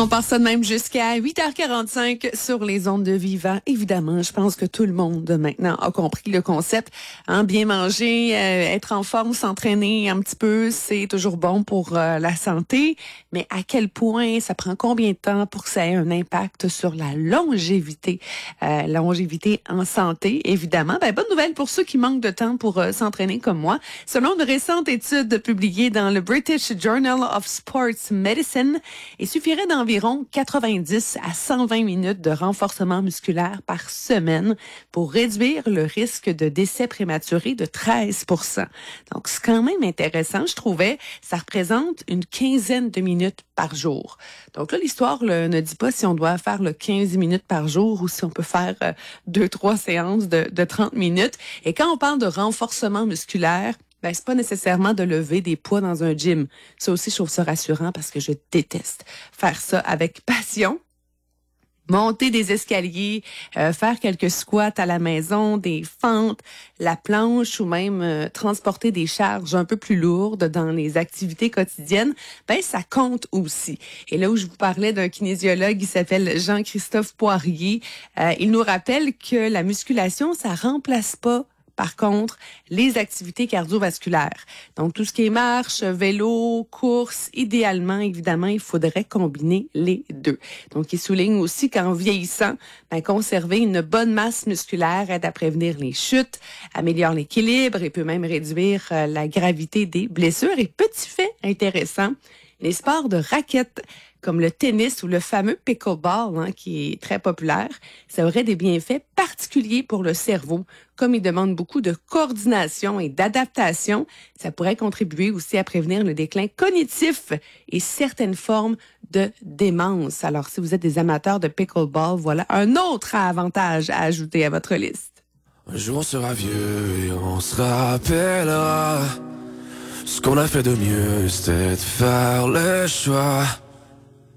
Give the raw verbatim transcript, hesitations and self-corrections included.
On part ça de même jusqu'à huit heures quarante-cinq sur les ondes de Vivant. Évidemment, je pense que tout le monde maintenant a compris le concept. Hein, bien manger, euh, être en forme, s'entraîner un petit peu, c'est toujours bon pour euh, la santé. Mais à quel point ça prend combien de temps pour que ça ait un impact sur la longévité? Euh, longévité en santé, évidemment. Ben, bonne nouvelle pour ceux qui manquent de temps pour euh, s'entraîner comme moi. Selon une récente étude publiée dans le British Journal of Sports Medicine, il suffirait d'environ quatre-vingt-dix à cent vingt minutes de renforcement musculaire par semaine pour réduire le risque de décès prématuré de treize pour cent. Donc, c'est quand même intéressant, je trouvais. Ça représente une quinzaine de minutes par jour. Donc là, l'histoire là, ne dit pas si on doit faire le quinze minutes par jour ou si on peut faire euh, deux, trois séances de, de trente minutes. Et quand on parle de renforcement musculaire, ben, c'est pas nécessairement de lever des poids dans un gym. Ça aussi, je trouve ça rassurant parce que je déteste faire ça avec passion. Monter des escaliers, euh, faire quelques squats à la maison, des fentes, la planche ou même euh, transporter des charges un peu plus lourdes dans les activités quotidiennes, ben ça compte aussi. Et là où je vous parlais d'un kinésiologue, il s'appelle Jean-Christophe Poirier, euh, il nous rappelle que la musculation, ça remplace pas par contre, les activités cardiovasculaires. Donc, tout ce qui est marche, vélo, course, idéalement, évidemment, il faudrait combiner les deux. Donc, il souligne aussi qu'en vieillissant, ben, conserver une bonne masse musculaire aide à prévenir les chutes, améliore l'équilibre et peut même réduire euh, la gravité des blessures. Et petit fait intéressant, les sports de raquettes comme le tennis ou le fameux pickleball, hein, qui est très populaire, ça aurait des bienfaits particuliers pour le cerveau. Comme il demande beaucoup de coordination et d'adaptation, ça pourrait contribuer aussi à prévenir le déclin cognitif et certaines formes de démence. Alors, si vous êtes des amateurs de pickleball, voilà un autre avantage à ajouter à votre liste. Un jour on sera vieux et on se rappellera. Ce qu'on a fait de mieux, c'était de faire le choix